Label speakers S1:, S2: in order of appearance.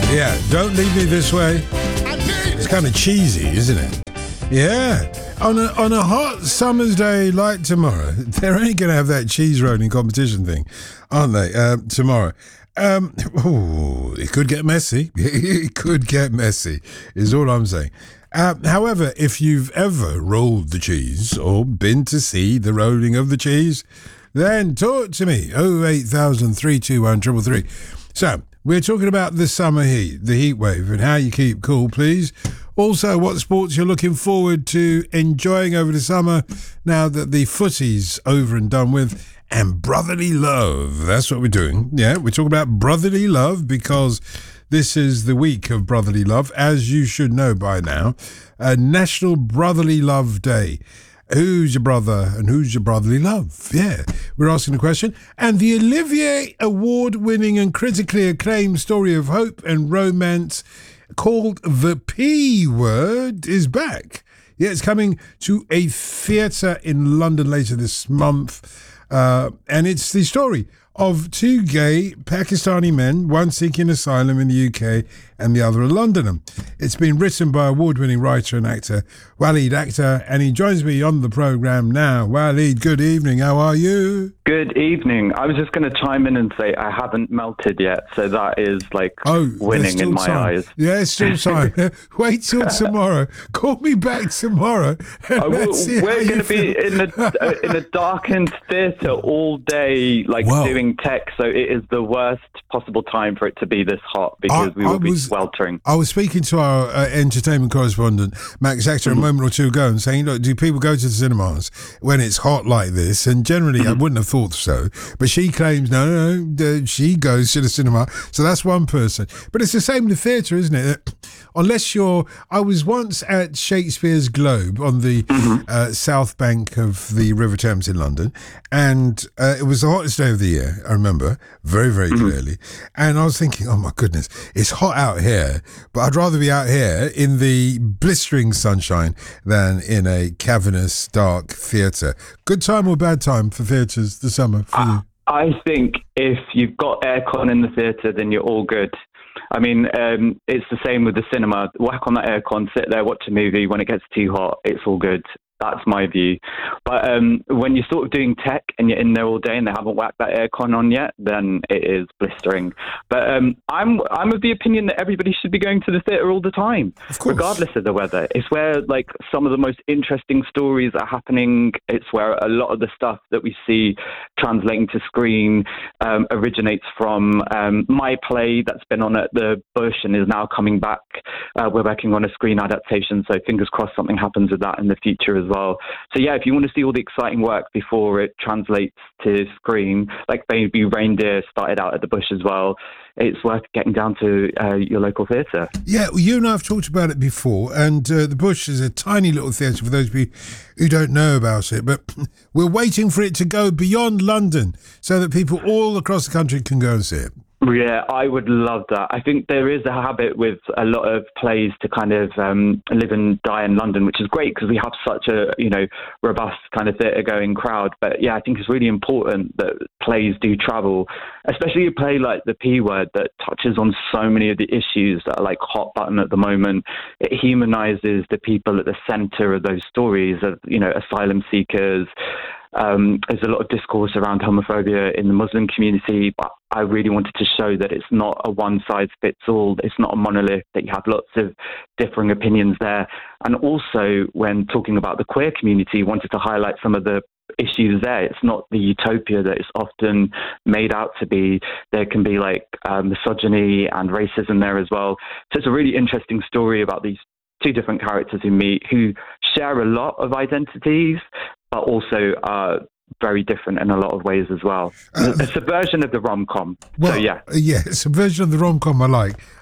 S1: Yeah, Don't Leave Me This Way. It's kind of cheesy, isn't it? Yeah. On a hot summer's day like tomorrow, they're only going to have that cheese rolling competition thing, aren't they, tomorrow? It could get messy. It could get messy, is all I'm saying. However, if you've ever rolled the cheese or been to see the rolling of the cheese, then talk to me. 08000 321 333. So, we're talking about the summer heat, the heat wave, and how you keep cool, please. Also, what sports you're looking forward to enjoying over the summer now that the footy's over and done with. And brotherly love. That's what we're doing. Yeah, we're talking about brotherly love because this is the week of brotherly love, as you should know by now. National Brotherly Love Day. Who's your brother and who's your brotherly love? Yeah, we're asking the question. And the Olivier Award-winning and critically acclaimed story of hope and romance called The P Word is back. Yeah, it's coming to a theatre in London later this month. And it's the story of two gay Pakistani men, one seeking asylum in the UK and the other a Londoner. It's been written by award-winning writer and actor Waleed Akhtar, and he joins me on the programme now. Waleed, good evening. How are you?
S2: Good evening. I was just going to chime in and say I haven't melted yet, so that is winning in my eyes.
S1: Yeah, it's still time. Wait till tomorrow. Call me back tomorrow.
S2: We're going to be in a darkened theatre all day, doing tech. So it is the worst possible time for it to be this hot because we will be sweltering.
S1: I was speaking to our entertainment correspondent, Max Akhtar, a moment or two ago, and saying, look, do people go to the cinemas when it's hot like this? And generally, I wouldn't have thought so. But she claims, no, she goes to the cinema. So that's one person. But it's the same in the theatre, isn't it? Unless I was once at Shakespeare's Globe on the south bank of the River Thames in London, and it was the hottest day of the year, I remember, very, very clearly. And I was thinking, oh my goodness, it's hot out here, but I'd rather be out here in the blistering sunshine than in a cavernous, dark theatre. Good time or bad time for theatres this summer for you?
S2: I think if you've got aircon in the theatre, then you're all good. I mean, it's the same with the cinema. Whack on that aircon, sit there, watch a movie. When it gets too hot, it's all good. That's my view. But when you're sort of doing tech and you're in there all day and they haven't whacked that aircon on yet, then it is blistering. But I'm of the opinion that everybody should be going to the theatre all the time, regardless of the weather. It's where some of the most interesting stories are happening. It's where a lot of the stuff that we see translating to screen originates from. My play that's been on at the Bush and is now coming back. We're working on a screen adaptation, so fingers crossed something happens with that in the future as well. So yeah, if you want to see all the exciting work before it translates to screen, like Baby Reindeer started out at the Bush as well, it's worth getting down to your local theatre.
S1: Yeah, well, you and I have talked about it before, and the Bush is a tiny little theatre for those of you who don't know about it, but we're waiting for it to go beyond London so that people all across the country can go and see it.
S2: Yeah, I would love that. I think there is a habit with a lot of plays to kind of live and die in London, which is great because we have such a, robust kind of theatre-going crowd. But yeah, I think it's really important that plays do travel, especially a play like The P Word that touches on so many of the issues that are hot button at the moment. It humanises the people at the centre of those stories of, asylum seekers. There's a lot of discourse around homophobia in the Muslim community, but I really wanted to show that it's not a one-size-fits-all. It's not a monolith, that you have lots of differing opinions there. And also, when talking about the queer community, wanted to highlight some of the issues there. It's not the utopia that it's often made out to be. There can be misogyny and racism there as well. So it's a really interesting story about these two different characters who meet, who share a lot of identities, but also are very different in a lot of ways as well. It's a version of the rom-com.
S1: Well,
S2: so, yeah.
S1: Yeah, it's a version of the rom-com I like.